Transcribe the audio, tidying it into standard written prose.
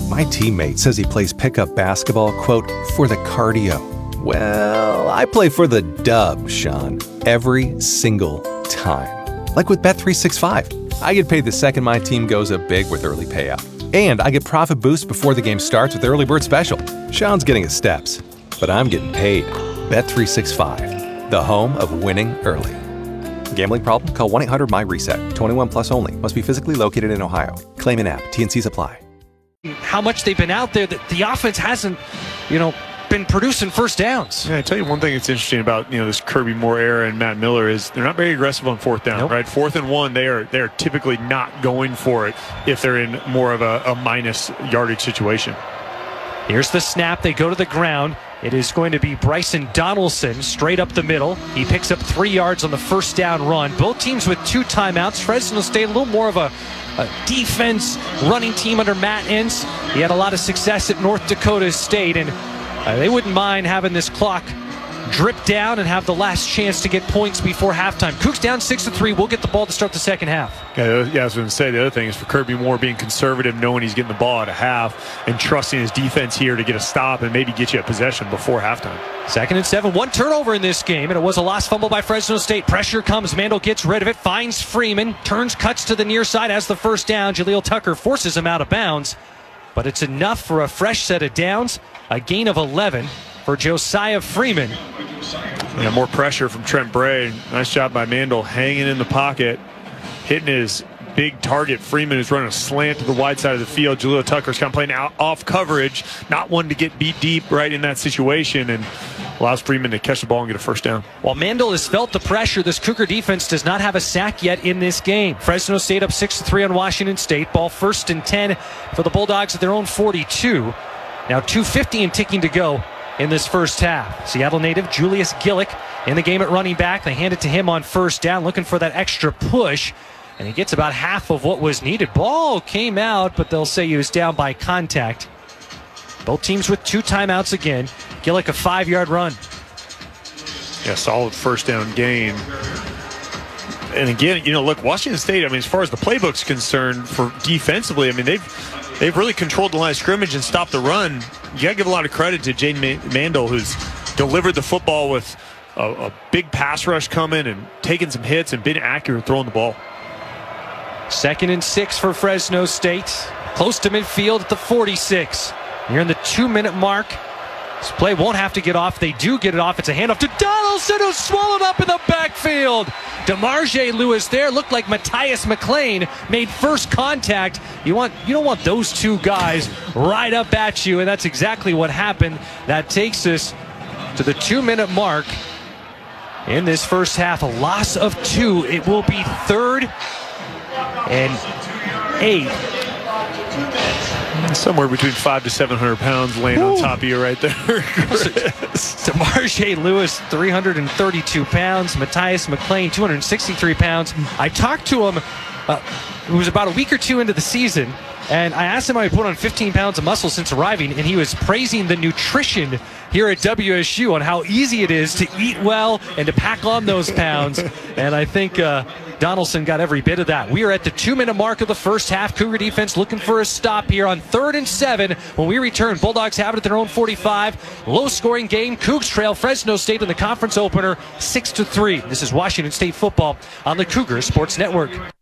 My teammate says he plays pickup basketball, quote, for the cardio. Well, I play for the dub, Sean, every single time. Like with Bet365. I get paid the second my team goes up big with early payout. And I get profit boost before the game starts with Early Bird Special. Sean's getting his steps, but I'm getting paid. Bet365, the home of winning early. Gambling problem? Call 1-800-MY-RESET. 21 plus only. Must be physically located in Ohio. Claim in app. T&Cs apply. How much they've been out there, that the offense hasn't, been producing first downs. Yeah, I tell you one thing that's interesting about this Kirby Moore era and Matt Miller is they're not very aggressive on fourth down. Nope. Right, 4th and 1, they are typically not going for it if they're in more of a minus yardage situation. Here's the snap. They go to the ground. It is going to be Bryson Donaldson straight up the middle. He picks up 3 yards on the first down run. Both teams with 2 timeouts. Fresno State a little more of a defense running team under Matt Ince. He had a lot of success at North Dakota State, and they wouldn't mind having this clock drip down and have the last chance to get points before halftime. Cougs down 6-3. We'll get the ball to start the second half. Yeah, I was going to say the other thing is for Kirby Moore being conservative, knowing he's getting the ball at a half, and trusting his defense here to get a stop and maybe get you a possession before halftime. 2nd and 7. 1 turnover in this game, and it was a lost fumble by Fresno State. Pressure comes. Mandel gets rid of it, finds Freeman, turns, cuts to the near side, has the first down. Jaleel Tucker forces him out of bounds, but it's enough for a fresh set of downs. A gain of 11 for Josiah Freeman. Yeah, more pressure from Trent Bray. Nice job by Mandel hanging in the pocket, hitting his big target. Freeman is running a slant to the wide side of the field. Jaleel Tucker's kind of playing out off coverage, not one to get beat deep right in that situation, and allows Freeman to catch the ball and get a first down. While Mandel has felt the pressure, this Cougar defense does not have a sack yet in this game. Fresno State up 6-3 on Washington State. Ball 1st and 10 for the Bulldogs at their own 42. Now 2:50 and ticking to go in this first half. Seattle native Julius Gillick in the game at running back. They hand it to him on first down, looking for that extra push, and he gets about half of what was needed. Ball came out, but they'll say he was down by contact. Both teams with 2 timeouts again. Gillick a 5-yard run. Yeah, solid first down gain. And again, look, Washington State, as far as the playbook's concerned for defensively, they've really controlled the line of scrimmage and stopped the run. You got to give a lot of credit to Jaden Mandel, who's delivered the football with a big pass rush coming and taking some hits and been accurate throwing the ball. 2nd and 6 for Fresno State. Close to midfield at the 46. Near in the 2-minute mark. This play won't have to get off. They do get it off. It's a handoff to Donaldson, who's swallowed up in the backfield. DeMarge Lewis there. Looked like Matthias McClain made first contact. You don't want those 2 guys right up at you, and that's exactly what happened. That takes us to the 2-minute mark in this first half. A loss of 2. It will be 3rd and 8. Somewhere between 500 to 700 pounds laying on top of you right there. DeMarge Lewis, 332 pounds. Matthias McClain, 263 pounds. I talked to him, it was about a week or 2 into the season, and I asked him how he put on 15 pounds of muscle since arriving, and he was praising the nutrition here at WSU on how easy it is to eat well and to pack on those pounds. And I think Donaldson got every bit of that. We are at the 2-minute mark of the first half. Cougar defense looking for a stop here on 3rd and 7. When we return, Bulldogs have it at their own 45. Low-scoring game. Cougs trail Fresno State in the conference opener 6-3. This is Washington State football on the Cougar Sports Network.